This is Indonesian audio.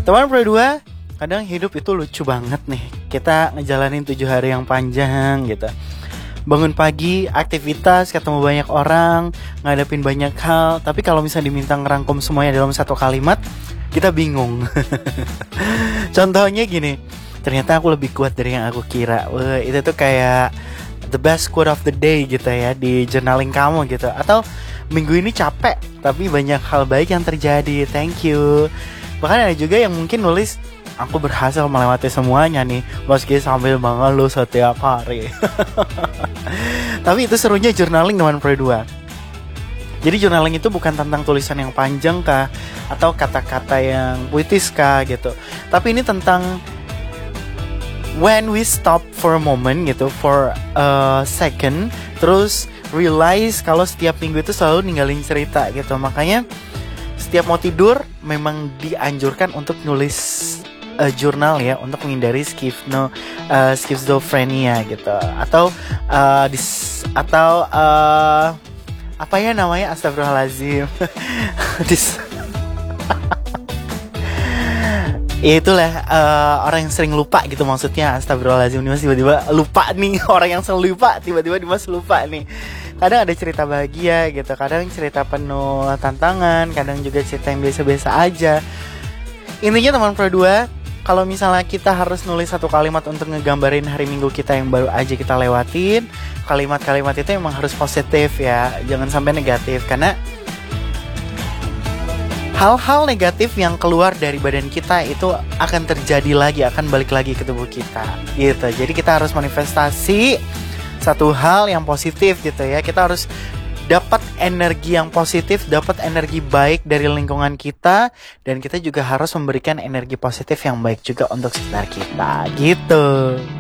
Teman Pro 2, kadang hidup itu lucu banget nih. Kita ngejalanin 7 hari yang panjang gitu. Bangun pagi, aktivitas, ketemu banyak orang, ngadepin banyak hal. Tapi kalau misalnya diminta ngerangkum semuanya dalam satu kalimat, kita bingung. Contohnya gini, ternyata aku lebih kuat dari yang aku kira. Wah, itu tuh kayak the best quote of the day gitu ya, di journaling kamu gitu. Atau minggu ini capek, tapi banyak hal baik yang terjadi, thank you. Bahkan ada juga yang mungkin nulis, aku berhasil melewati semuanya nih, meski sambil mengeluh setiap hari. Tapi itu serunya journaling teman Pro 2. Jadi journaling itu bukan tentang tulisan yang panjang kah, atau kata-kata yang puitis kah gitu. Tapi ini tentang when we stop for a moment gitu, for a second, terus realize kalau setiap minggu itu selalu ninggalin cerita gitu. Makanya setiap mau tidur memang dianjurkan untuk nulis jurnal ya, untuk menghindari schizophrenia gitu, atau apa ya namanya, astagfirullahaladzim. Itulah orang yang sering lupa gitu, maksudnya astagfirullahaladzim. Dimas tiba-tiba lupa nih. Orang yang selalu lupa, tiba-tiba Dimas lupa nih. Kadang ada cerita bahagia gitu, kadang cerita penuh tantangan, kadang juga cerita yang biasa-biasa aja. Intinya teman Pro 2, kalau misalnya kita harus nulis satu kalimat untuk ngegambarin hari minggu kita yang baru aja kita lewatin, kalimat-kalimat itu emang harus positif ya, jangan sampai negatif. Karena hal-hal negatif yang keluar dari badan kita itu akan terjadi lagi, akan balik lagi ke tubuh kita gitu. Jadi kita harus manifestasi satu hal yang positif gitu ya. Kita harus dapat energi yang positif, dapat energi baik dari lingkungan kita, dan kita juga harus memberikan energi positif yang baik juga untuk sekitar kita gitu.